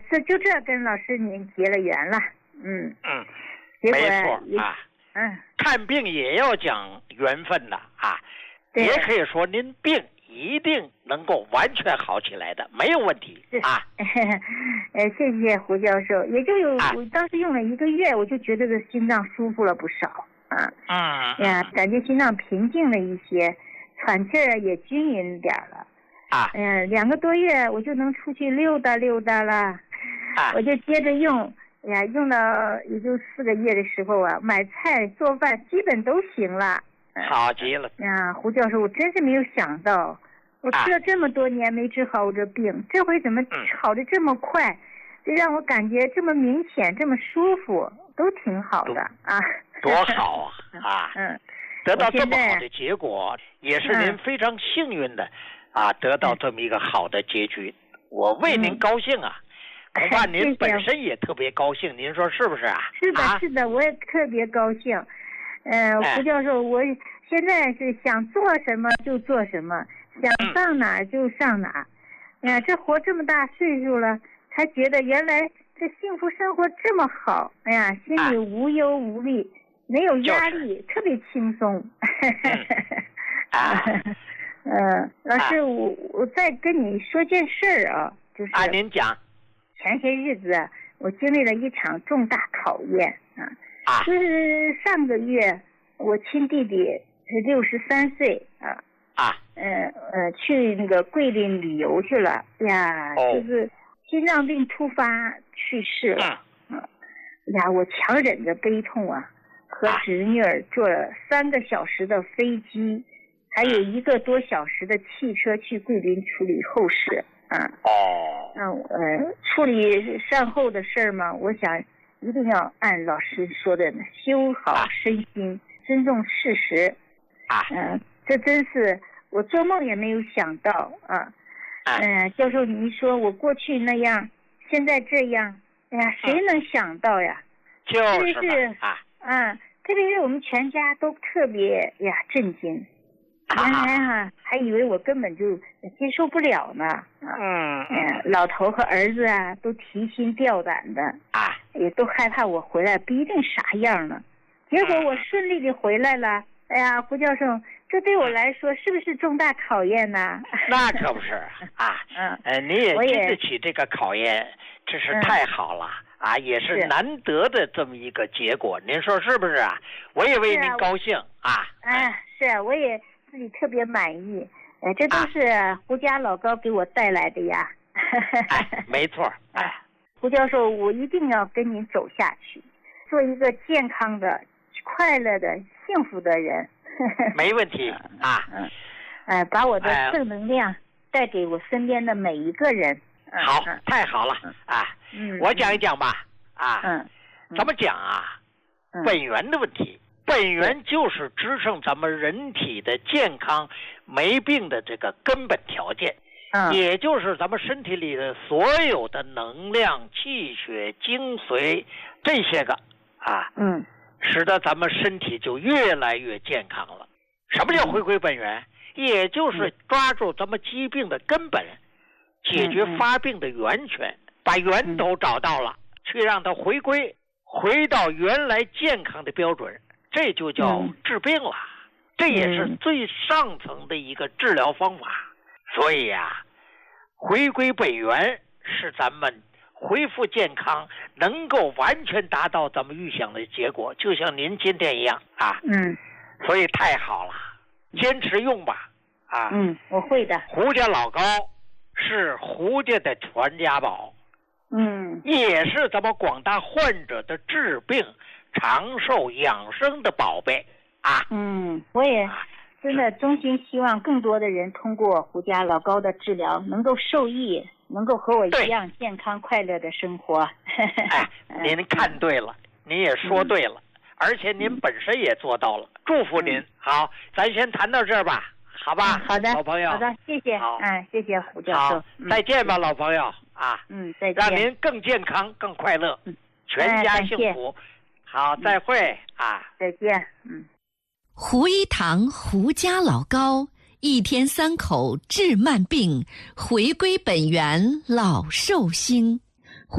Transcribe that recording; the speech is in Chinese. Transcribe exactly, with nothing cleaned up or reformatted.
这就这跟老师您结了缘了。嗯嗯， 结果没错啊。 嗯，看病也要讲缘分的啊， 对， 也可以说您病一定能够完全好起来的，没有问题啊。 呃，谢谢胡教授，也就有、啊、我当时用了一个月，我就觉得这心脏舒服了不少啊。 嗯呀，感觉心脏平静了一些，喘气儿也均匀点了。 啊， 嗯、呃，两个多月我就能出去溜达溜达了。 啊， 我就接着用。哎呀，用到也就四个月的时候啊，买菜做饭基本都行了。 好极了。 呀，胡教授，我真是没有想到，我吃了这么多年没治好我这病，啊、这回怎么好的这么快？这、嗯、让我感觉这么明显，这么舒服，都挺好的啊。 多好啊！啊， 嗯， 得到这么好的结果，也是您非常幸运的、嗯、啊，得到这么一个好的结局，我为您高兴啊。嗯，恐怕您本身也特别高兴，您说是不是啊？ 是的，是的，我也特别高兴。呃，胡教授，我现在是想做什么就做什么，想上哪儿就上哪儿。哎呀，这活这么大岁数了，才觉得原来这幸福生活这么好。哎呀，心里无忧无虑，没有压力，特别轻松。 啊， 呃，老师，我我再跟你说件事儿啊，就是啊，您讲。 前些日子我经历了一场重大考验啊， 啊就是上个月我亲弟弟六十三岁啊， 啊， 呃呃去那个桂林旅游去了呀， 哦、 就是心脏病突发去世了， 嗯、 啊，呀，我强忍着悲痛啊，和侄女儿坐了三个小时的飞机，还有一个多小时的汽车去桂林处理后事。啊哦， 嗯呃，处理善后的事儿嘛，我想一定要按老师说的修好身心，啊、尊重事实。 啊， 嗯、呃，这真是我做梦也没有想到啊。嗯、呃，教授，您说我过去那样，现在这样，哎呀，谁能想到呀？ 就特别是啊， 嗯，特别是我们全家都特别呀震惊。原来哈、啊、还以为我根本就接受不了呢， 嗯嗯，老头和儿子啊都提心吊胆的啊， 也都害怕我回来不一定啥样呢。结果我顺利的回来了，哎呀，胡教授，这对我来说是不是重大考验呢？ 那可不是啊， 嗯， 呃，你也经得起这个考验，真是太好了、嗯、啊，也是难得的这么一个结果，您说是不是啊？我也为您高兴啊。 哎、啊，是啊，我也。自己特别满意，呃，这都是胡家老高给我带来的呀。 哎，没错，哎， 胡教授，我一定要跟您走下去，做一个健康的、快乐的、幸福的人。 没问题啊， 嗯，呃，把我的正能量带给我身边的每一个人。 嗯、好、嗯，太好了啊！ 嗯， 我讲一讲吧，啊， 嗯， 怎么讲啊？ 嗯、 本源的问题。本源就是支撑咱们人体的健康、没病的这个根本条件， 嗯， 也就是咱们身体里的所有的能量、气血、精髓这些个啊， 嗯， 使得咱们身体就越来越健康了。什么叫回归本源？嗯、也就是抓住咱们疾病的根本，解决发病的源泉，嗯、把源头找到了，去让它回归，回到原来健康的标准。这就叫治病了、嗯、这也是最上层的一个治疗方法、嗯、所以呀、啊，回归本源是咱们恢复健康能够完全达到咱们预想的结果，就像您今天一样啊， 嗯， 所以太好了，坚持用吧啊， 嗯，我会的。 胡家老高是胡家的传家宝， 嗯， 也是咱们广大患者的治病长寿养生的宝贝啊！ 嗯，我也真的衷心希望更多的人通过胡家老高的治疗能够受益，能够和我一样健康快乐的生活。 哎，您看对了，您也说对了、嗯，而且您本身也做到了，祝福您。嗯、好，咱先谈到这儿吧，好吧？ 嗯、好的， 老朋友。 好的，谢谢。嗯，谢谢胡教授。 好，再见吧，老朋友啊！ 嗯，再见。 让您更健康、更快乐， 嗯、 全家幸福。哎好，再会、嗯、啊！ 再见。嗯， 胡一堂胡家老高，一天三口治慢病，回归本源老寿星。